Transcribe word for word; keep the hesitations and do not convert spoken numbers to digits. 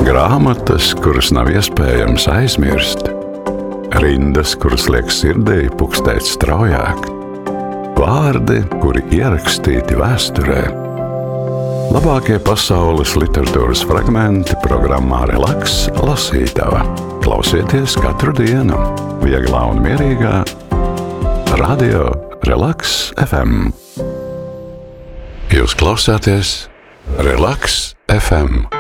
Grāmatas, kuras nav iespējams aizmirst, rindas, kuras liek sirdī pukstēt straujāk, vārdi, kuri ierakstīti vēsturē. Labākie pasaules literatūras fragmenti programmā Relaks lasītava. Klausieties katru dienu, vieglā un mierīgā Radio Relaks F M. Jūs klausāties Relaks F M.